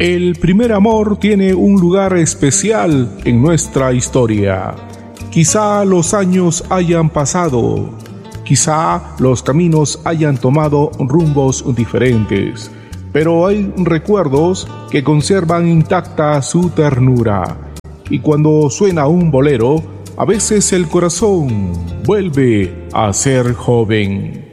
El primer amor tiene un lugar especial en nuestra historia. Quizá los años hayan pasado, quizá los caminos hayan tomado rumbos diferentes, pero hay recuerdos que conservan intacta su ternura. Y cuando suena un bolero, a veces el corazón vuelve a ser joven.